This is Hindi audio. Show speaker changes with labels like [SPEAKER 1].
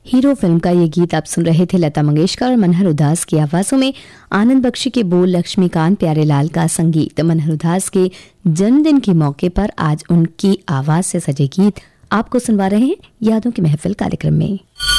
[SPEAKER 1] हीरो फिल्म का ये गीत आप सुन रहे थे लता मंगेशकर और मनहर उदास की आवाज़ों में। आनंद बख्शी के बोल, लक्ष्मीकांत प्यारेलाल का संगीत। मनहर उदास के जन्मदिन के मौके पर आज उनकी आवाज़ से सजे गीत आपको सुनवा रहे हैं यादों की महफिल कार्यक्रम में।